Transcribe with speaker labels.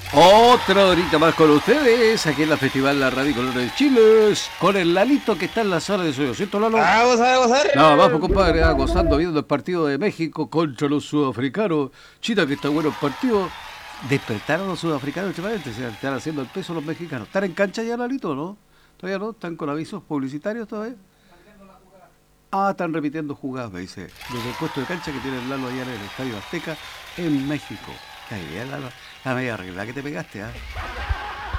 Speaker 1: Otra horita más con ustedes, aquí en la Festival La Radio Color de Chile, con el Lalito que está en la sala de sueño, ¿cierto, Lalo?
Speaker 2: A gozar.
Speaker 1: Nada más, pues, compadre, gozando, viendo el partido de México contra los sudafricanos. Chita, que está bueno el partido. Despertaron los sudafricanos últimamente, se están haciendo el peso los mexicanos. ¿Están en cancha ya, Lalito, no? ¿Todavía no? ¿Están con avisos publicitarios todavía? Ah, están repitiendo jugadas, me dice. Desde el puesto de cancha que tiene el allá en el Estadio Azteca, en México. Está bien, Lalo. La media arreglada que te pegaste, ¿ah?